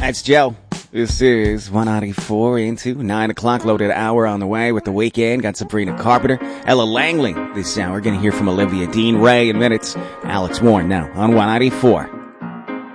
That's Joe. This is 194 into 9 o'clock. Loaded hour on the way with the weekend. Got Sabrina Carpenter, Ella Langley this hour. Going to hear from Olivia Dean Ray in minutes. Alex Warren now on 194.